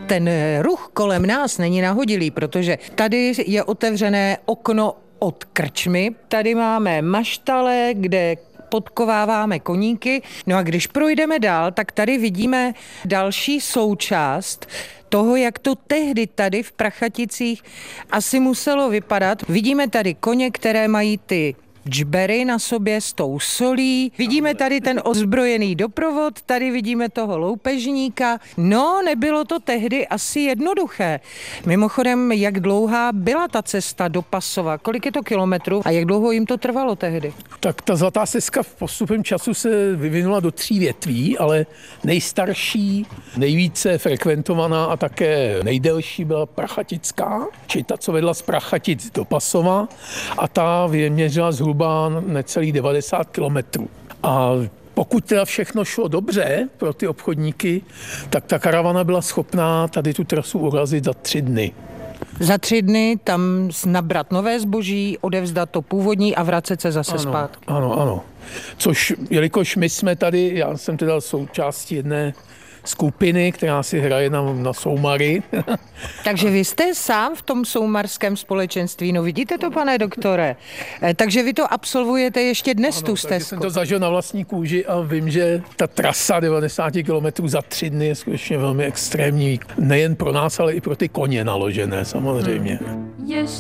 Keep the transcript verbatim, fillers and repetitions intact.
ten ruch kolem nás není nahodilý, protože tady je otevřené okno od krčmy, tady máme maštale, kde podkováváme koníky. No a když projdeme dál, tak tady vidíme další součást toho, jak to tehdy tady v Prachaticích asi muselo vypadat. Vidíme tady koně, které mají ty džbery na sobě s tou solí. Vidíme tady ten ozbrojený doprovod, tady vidíme toho loupežníka. No, nebylo to tehdy asi jednoduché. Mimochodem, jak dlouhá byla ta cesta do Pasova? Kolik je to kilometrů a jak dlouho jim to trvalo tehdy? Tak ta Zlatá stezka v postupem času se vyvinula do tří větví, ale nejstarší, nejvíce frekventovaná a také nejdelší byla Prachatická, či ta, co vedla z Prachatic do Pasova, a ta vyměřila zhruba necelých devadesát kilometrů. A pokud teda všechno šlo dobře pro ty obchodníky, tak ta karavana byla schopná tady tu trasu urazit za tři dny. Za tři dny tam nabrat nové zboží, odevzdat to původní a vracet se zase ano, zpátky. Ano, ano. Což, jelikož my jsme tady, já jsem teda součástí jedné skupiny, která si hraje na, na soumary. Takže vy jste sám v tom soumarském společenství, no vidíte to, pane doktore. E, takže vy to absolvujete ještě dnes, ano, tu stezku. Jsem to zažil na vlastní kůži a vím, že ta trasa devadesát kilometrů za tři dny je skutečně velmi extrémní. Nejen pro nás, ale i pro ty koně naložené samozřejmě. Hmm.